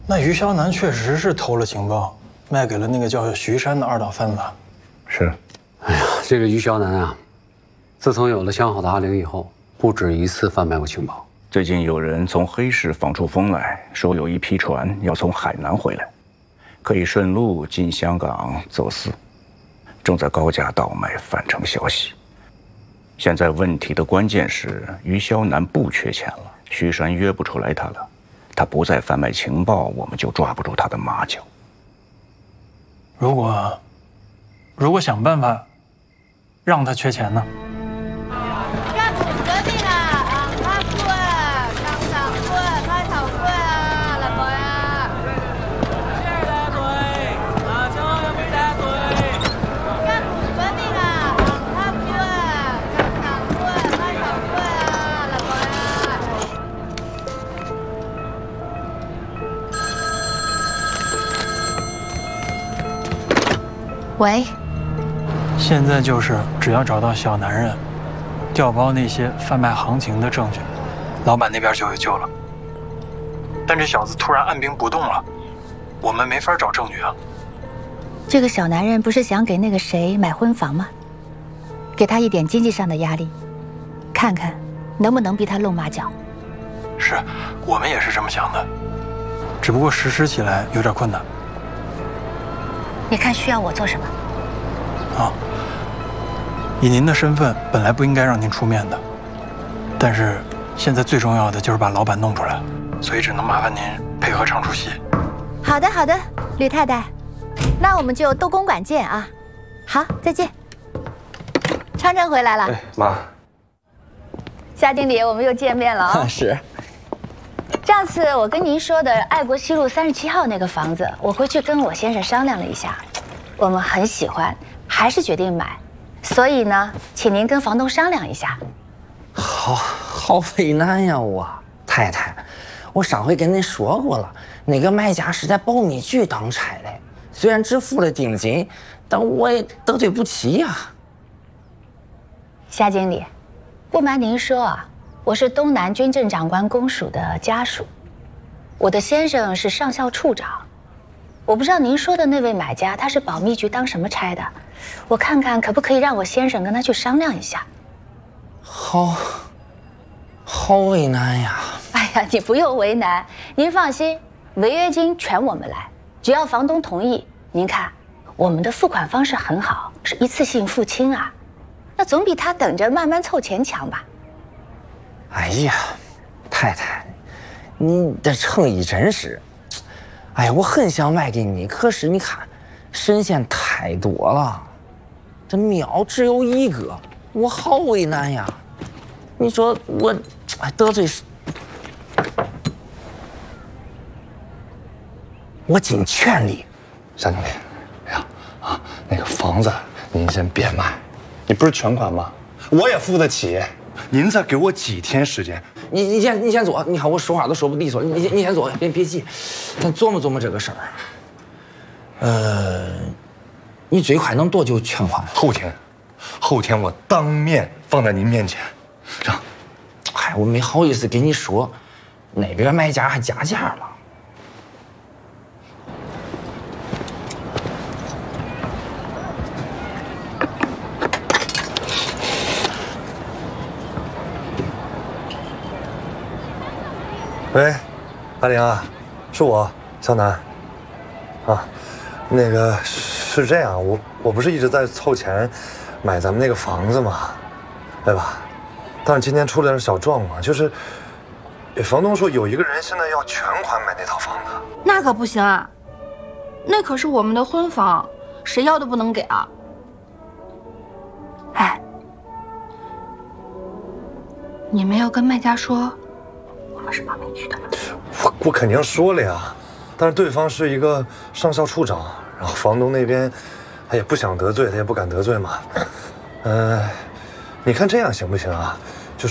那于肖南确实是偷了情报，卖给了那个叫徐山的二岛贩子。 是。 哎呀，这个于肖南啊，自从有了相好的阿玲以后，不止一次贩卖过情报。 最近有人从黑市放出风来，说有一批船要从海南回来，可以顺路进香港走私，正在高价倒卖返程消息。现在问题的关键是于肖南不缺钱了，徐山约不出来他了，他不再贩卖情报，我们就抓不住他的马脚。 如果想办法让他缺钱呢？ 喂， 现在就是只要找到小男人，调包那些贩卖行情的证据，老板那边就有救了。但这小子突然按兵不动了，我们没法找证据啊。 这个小男人不是想给那个谁买婚房吗？给他一点经济上的压力，看看能不能逼他露马脚。 是，我们也是这么想的，只不过实施起来有点困难。 你看需要我做什么？ 啊，以您的身份，本来不应该让您出面的，但是现在最重要的就是把老板弄出来，所以只能麻烦您配合唱出戏。 好的，好的，吕太太，那我们就斗公馆见啊！好，再见。昌昌回来了， 哎，妈， 夏经理，我们又见面了啊！ 是。 上次我跟您说的爱国西路37号那个房子，我回去跟我先生商量了一下，我们很喜欢，还是决定买。所以呢，请您跟房东商量一下。 好为难呀，我太太，我上回跟您说过了，那个卖家是在保密局当差的，虽然只付了定金，但我也得罪不起呀。 夏经理，不瞒您说啊，我是东南军政长官公署的家属，我的先生是上校处长。我不知道您说的那位买家他是保密局当什么差的，我看看可不可以让我先生跟他去商量一下。好为难呀！哎呀，你不用为难，您放心，违约金全我们来，只要房东同意。您看，我们的付款方式很好，是一次性付清啊，那总比他等着慢慢凑钱强吧。 哎呀，太太，你的诚意真是，哎呀，我很想卖给你，可是你看，神仙太多了，这庙只有一个，我好为难呀。你说我得罪，我尽全力。 夏经理，哎呀啊，那个房子您先别卖，你不是全款吗？我也付得起。您再给我几天时间。 你先坐，你看我说话都说不利索，你先坐，别急，咱琢磨琢磨这个事儿。你最快能多久全款？ 后天我当面放在您面前。 嗨，我没好意思跟你说，那边卖家还加价了。 喂，阿玲啊，是我肖南。啊，那个是这样，我不是一直在凑钱买咱们那个房子嘛，对吧？但是今天出了点小状况，就是房东说有一个人现在要全款买那套房子。 那可不行啊，那可是我们的婚房，谁要都不能给啊。哎，你没有跟卖家说我们是保密局的？ 我肯定说了呀，但是对方是一个上校处长，然后房东那边他也不想得罪，他也不敢得罪嘛。你看这样行不行啊？